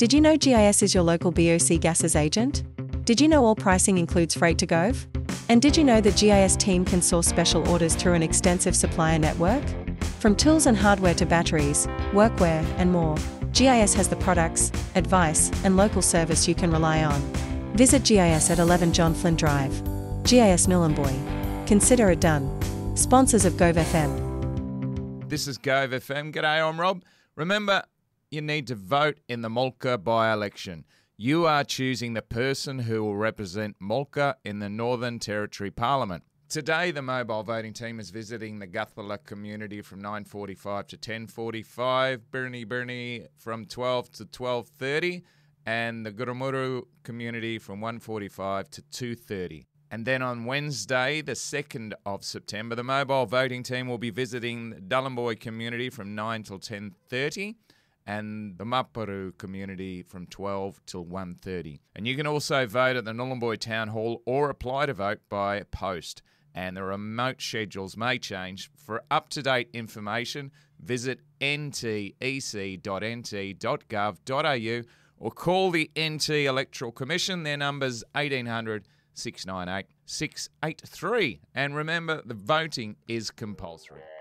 Did you know GIS is your local BOC Gases agent? Did you know all pricing includes freight to Gove? And did you know the GIS team can source special orders through an extensive supplier network? From tools and hardware to batteries, workwear, and more, GIS has the products, advice, and local service you can rely on. Visit GIS at 11 John Flynn Drive. GIS Nhulunbuy. Consider it done. Sponsors of Gove FM. This is Gove FM. G'day, I'm Rob. Remember, you need to vote in the Mulga by-election. You are choosing the person who will represent Mulga in the Northern Territory Parliament. Today, the mobile voting team is visiting the Guthilla community from 9:45 to 10:45, Birnie from 12 to 12:30, and the Gurumuru community from 1:45 to 2:30. And then on Wednesday, the 2nd of September, the mobile voting team will be visiting the Nhulunbuy community from 9 till 10:30 and the Maparu community from 12 till 1:30. And you can also vote at the Nhulunbuy Town Hall or apply to vote by post. And the remote schedules may change. For up-to-date information, visit ntec.nt.gov.au or call the NT Electoral Commission. Their number's 1800 698 683. And remember, the voting is compulsory.